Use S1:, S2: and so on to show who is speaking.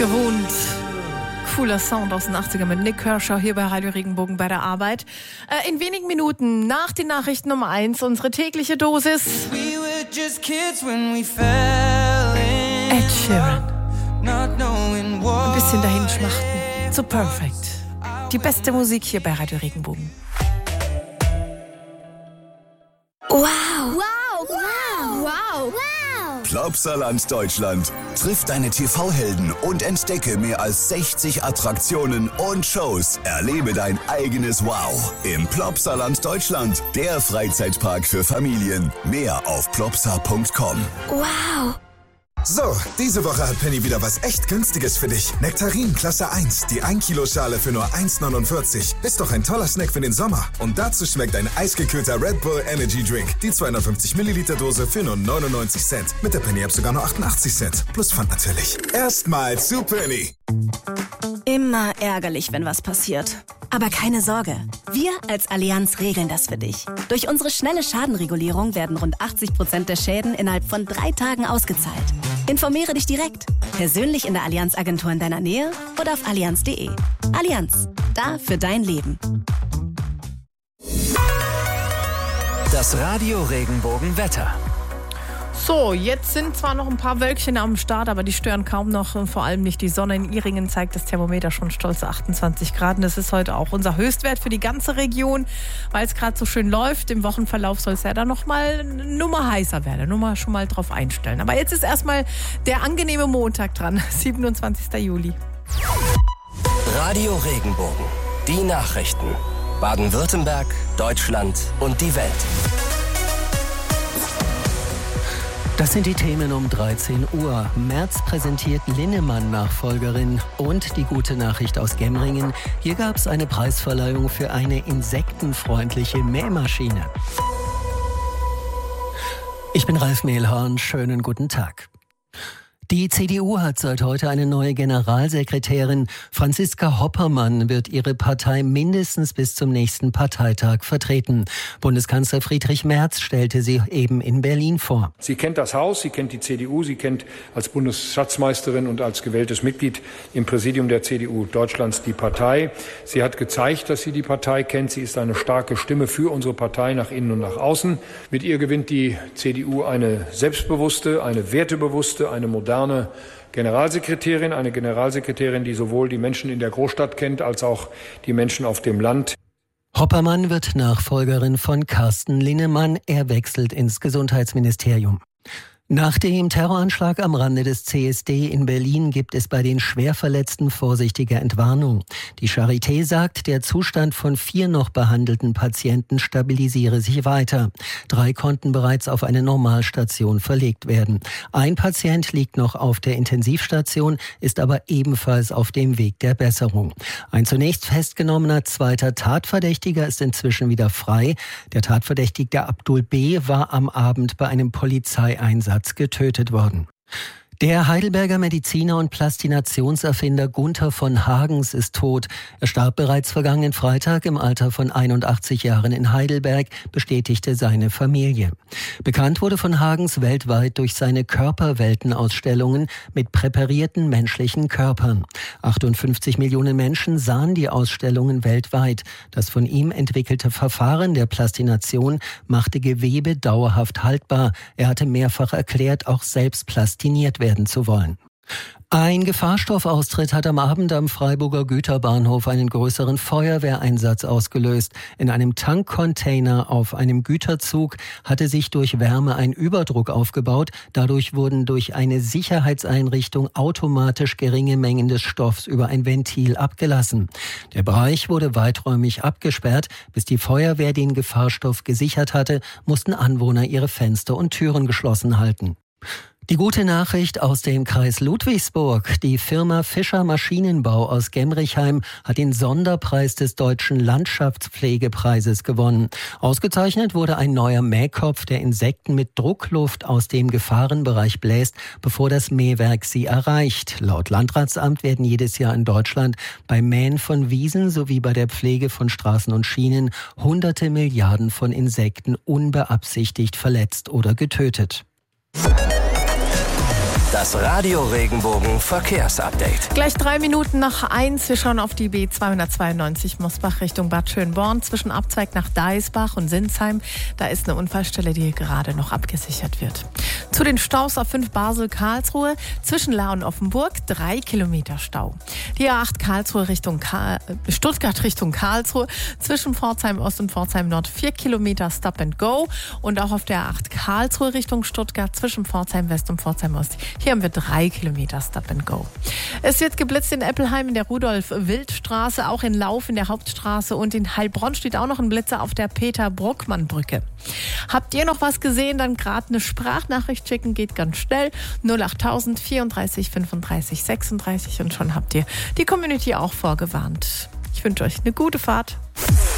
S1: gewohnt. Cooler Sound aus den 80ern mit Nick Kershaw hier bei Radio Regenbogen bei der Arbeit. In wenigen Minuten nach den Nachrichten um 1 unsere tägliche Dosis. Ed Sheeran. Ein bisschen dahin schmachten. So perfect. Die beste Musik hier bei Radio Regenbogen.
S2: Wow. Wow. Wow. Wow. Wow.
S3: Plopsaland Deutschland. Triff deine TV-Helden und entdecke mehr als 60 Attraktionen und Shows. Erlebe dein eigenes Wow im Plopsaland Deutschland. Der Freizeitpark für Familien. Mehr auf plopsa.com.
S2: Wow.
S4: So, diese Woche hat Penny wieder was echt Günstiges für dich. Nektarin Klasse 1, die 1 Kilo Schale für nur 1,49. Ist doch ein toller Snack für den Sommer. Und dazu schmeckt ein eisgekühlter Red Bull Energy Drink. Die 250 Milliliter Dose für nur 99 Cent. Mit der Penny-App sogar nur 88 Cent. Plus Pfand natürlich. Erstmal zu Penny.
S5: Immer ärgerlich, wenn was passiert. Aber keine Sorge, wir als Allianz regeln das für dich. Durch unsere schnelle Schadenregulierung werden rund 80% der Schäden innerhalb von 3 Tagen ausgezahlt. Informiere dich direkt, persönlich in der Allianz-Agentur in deiner Nähe oder auf allianz.de. Allianz, da für dein Leben.
S6: Das Radio Regenbogen Wetter.
S1: So, jetzt sind zwar noch ein paar Wölkchen am Start, aber die stören kaum noch und vor allem nicht die Sonne. In Ihringen zeigt das Thermometer schon stolze 28 Grad. Und das ist heute auch unser Höchstwert für die ganze Region, weil es gerade so schön läuft. Im Wochenverlauf soll es ja dann noch mal eine Nummer heißer werden. Nur mal schon mal drauf einstellen. Aber jetzt ist erstmal der angenehme Montag dran, 27. Juli.
S6: Radio Regenbogen. Die Nachrichten. Baden-Württemberg, Deutschland und die Welt. Das sind die Themen um 13 Uhr. Merz präsentiert Linnemann-Nachfolgerin und die gute Nachricht aus Gemmringen. Hier gab es eine Preisverleihung für eine insektenfreundliche Mähmaschine. Ich bin Ralf Mehlhorn, schönen guten Tag. Die CDU hat seit heute eine neue Generalsekretärin. Franziska Hoppermann wird ihre Partei mindestens bis zum nächsten Parteitag vertreten. Bundeskanzler Friedrich Merz stellte sie eben in Berlin vor.
S7: Sie kennt das Haus, sie kennt die CDU, sie kennt als Bundesschatzmeisterin und als gewähltes Mitglied im Präsidium der CDU Deutschlands die Partei. Sie hat gezeigt, dass sie die Partei kennt. Sie ist eine starke Stimme für unsere Partei nach innen und nach außen. Mit ihr gewinnt die CDU eine selbstbewusste, eine wertebewusste, eine moderne Generalsekretärin, eine Generalsekretärin, die sowohl die Menschen in der Großstadt kennt, als auch die Menschen auf dem Land.
S6: Hoppermann wird Nachfolgerin von Carsten Linnemann. Er wechselt ins Gesundheitsministerium. Nach dem Terroranschlag am Rande des CSD in Berlin gibt es bei den Schwerverletzten vorsichtige Entwarnung. Die Charité sagt, der Zustand von 4 noch behandelten Patienten stabilisiere sich weiter. 3 konnten bereits auf eine Normalstation verlegt werden. Ein Patient liegt noch auf der Intensivstation, ist aber ebenfalls auf dem Weg der Besserung. Ein zunächst festgenommener zweiter Tatverdächtiger ist inzwischen wieder frei. Der Tatverdächtige Abdul B. war am Abend bei einem Polizeieinsatz getötet worden. Der Heidelberger Mediziner und Plastinationserfinder Gunther von Hagens ist tot. Er starb bereits vergangenen Freitag im Alter von 81 Jahren in Heidelberg, bestätigte seine Familie. Bekannt wurde von Hagens weltweit durch seine Körperweltenausstellungen mit präparierten menschlichen Körpern. 58 Millionen Menschen sahen die Ausstellungen weltweit. Das von ihm entwickelte Verfahren der Plastination machte Gewebe dauerhaft haltbar. Er hatte mehrfach erklärt, auch selbst plastiniert werden zu wollen. Ein Gefahrstoffaustritt hat am Abend am Freiburger Güterbahnhof einen größeren Feuerwehreinsatz ausgelöst. In einem Tankcontainer auf einem Güterzug hatte sich durch Wärme ein Überdruck aufgebaut. Dadurch wurden durch eine Sicherheitseinrichtung automatisch geringe Mengen des Stoffs über ein Ventil abgelassen. Der Bereich wurde weiträumig abgesperrt. Bis die Feuerwehr den Gefahrstoff gesichert hatte, mussten Anwohner ihre Fenster und Türen geschlossen halten. Die gute Nachricht aus dem Kreis Ludwigsburg. Die Firma Fischer Maschinenbau aus Gemrichheim hat den Sonderpreis des Deutschen Landschaftspflegepreises gewonnen. Ausgezeichnet wurde ein neuer Mähkopf, der Insekten mit Druckluft aus dem Gefahrenbereich bläst, bevor das Mähwerk sie erreicht. Laut Landratsamt werden jedes Jahr in Deutschland beim Mähen von Wiesen sowie bei der Pflege von Straßen und Schienen hunderte Milliarden von Insekten unbeabsichtigt verletzt oder getötet.
S8: Das Radio Regenbogen Verkehrsupdate.
S1: Gleich 3 Minuten nach 1. Wir schauen auf die B292 Mosbach Richtung Bad Schönborn zwischen Abzweig nach Deisbach und Sinsheim. Da ist eine Unfallstelle, die gerade noch abgesichert wird. Zu den Staus auf 5 Basel-Karlsruhe zwischen Lahr und Offenburg 3 Kilometer Stau. Die A8 Karlsruhe Richtung Stuttgart Richtung Karlsruhe zwischen Pforzheim Ost und Pforzheim Nord 4 Kilometer Stop and Go. Und auch auf der A8 Karlsruhe Richtung Stuttgart zwischen Pforzheim West und Pforzheim Ost. Hier haben wir 3 Kilometer Stop and Go. Es wird geblitzt in Eppelheim in der Rudolf-Wild-Straße, auch in Lauf in der Hauptstraße und in Heilbronn steht auch noch ein Blitzer auf der Peter-Bruckmann-Brücke. Habt ihr noch was gesehen, dann gerade eine Sprachnachricht schicken, geht ganz schnell. 08000 34 35 36 und schon habt ihr die Community auch vorgewarnt. Ich wünsche euch eine gute Fahrt.